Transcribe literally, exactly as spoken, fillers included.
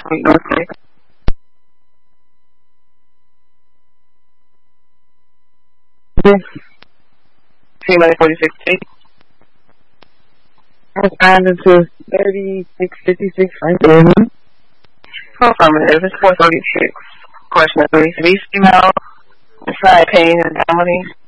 Point North Bay. Yes. Female forty-six T. Responding to thirty-six fifty-six right there, huh? Affirmative. It's four thirty-six. Question three. These female, side pain and vomiting.